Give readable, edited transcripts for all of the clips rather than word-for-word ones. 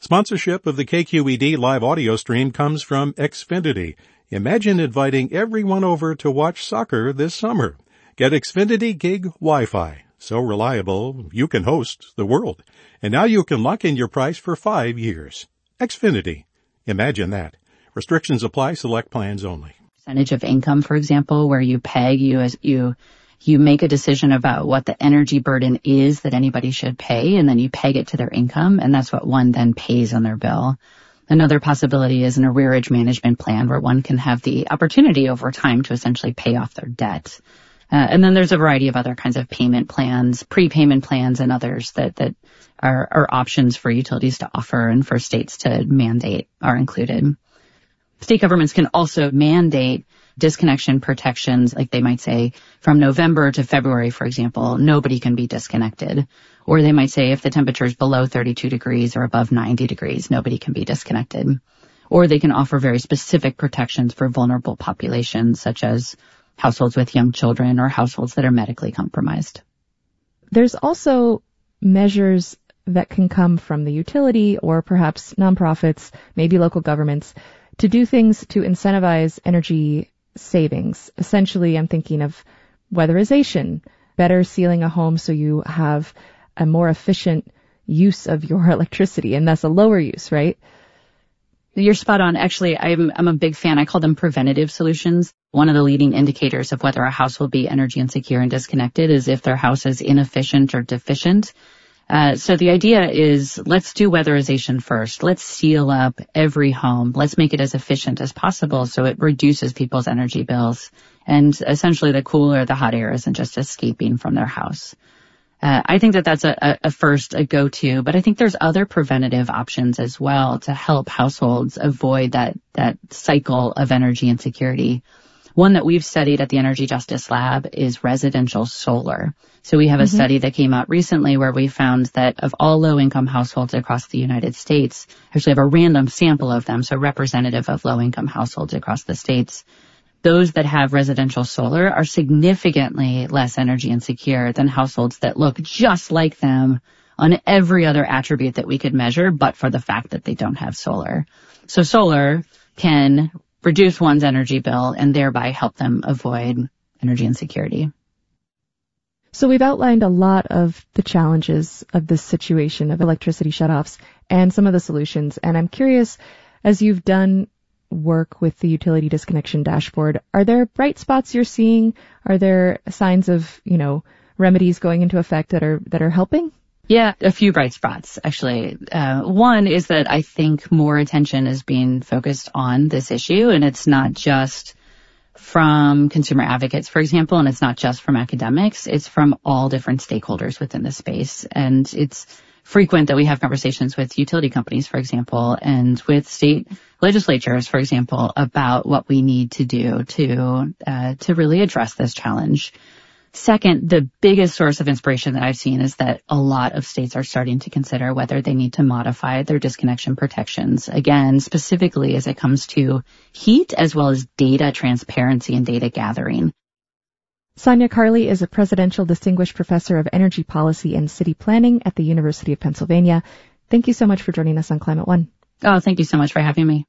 Sponsorship of the KQED live audio stream comes from Xfinity. Imagine inviting everyone over to watch soccer this summer. Get Xfinity Gig Wi-Fi. So reliable, you can host the world. And now you can lock in your price for 5 years. Xfinity. Imagine that. Restrictions apply. Select plans only. Percentage of income, for example, where you peg, you make a decision about what the energy burden is that anybody should pay, and then you peg it to their income, and that's what one then pays on their bill. Another possibility is an arrearage management plan where one can have the opportunity over time to essentially pay off their debt. And then there's a variety of other kinds of payment plans, prepayment plans, and others that are options for utilities to offer and for states to mandate are included. State governments can also mandate disconnection protections, like they might say from November to February, for example, nobody can be disconnected. Or they might say if the temperature is below 32 degrees or above 90 degrees, nobody can be disconnected. Or they can offer very specific protections for vulnerable populations, such as households with young children or households that are medically compromised. There's also measures that can come from the utility or perhaps nonprofits, maybe local governments, to do things to incentivize energy savings. Essentially, I'm thinking of weatherization, better sealing a home so you have a more efficient use of your electricity, and that's a lower use, right? You're spot on. Actually, I'm a big fan. I call them preventative solutions. One of the leading indicators of whether a house will be energy insecure and disconnected is if their house is inefficient or deficient. So the idea is let's do weatherization first. Let's seal up every home. Let's make it as efficient as possible so it reduces people's energy bills. And essentially the cool or the hot air isn't just escaping from their house. I think that that's a go-to, but I think there's other preventative options as well to help households avoid that cycle of energy insecurity. One that we've studied at the Energy Justice Lab is residential solar. So we have a study that came out recently where we found that of all low-income households across the United States, actually have a random sample of them, so representative of low-income households across the states, those that have residential solar are significantly less energy insecure than households that look just like them on every other attribute that we could measure, but for the fact that they don't have solar. So solar can reduce one's energy bill and thereby help them avoid energy insecurity. So we've outlined a lot of the challenges of this situation of electricity shutoffs and some of the solutions. And I'm curious, as you've done work with the utility disconnection dashboard, are there bright spots you're seeing? Are there signs of, remedies going into effect that are helping? Yeah, a few bright spots, actually. One is that I think more attention is being focused on this issue, and it's not just from consumer advocates, for example, and it's not just from academics. It's from all different stakeholders within the space. And it's frequent that we have conversations with utility companies, for example, and with state legislatures, for example, about what we need to do to really address this challenge. Second, the biggest source of inspiration that I've seen is that a lot of states are starting to consider whether they need to modify their disconnection protections, again, specifically as it comes to heat as well as data transparency and data gathering. Sonia Carley is a Presidential Distinguished Professor of Energy Policy and City Planning at the University of Pennsylvania. Thank you so much for joining us on Climate One. Oh, thank you so much for having me.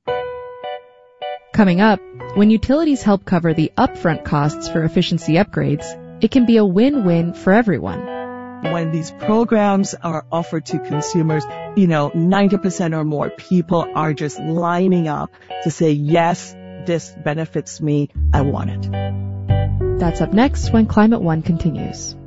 Coming up, when utilities help cover the upfront costs for efficiency upgrades, it can be a win-win for everyone. When these programs are offered to consumers, 90% or more people are just lining up to say, yes, this benefits me, I want it. That's up next when Climate One continues.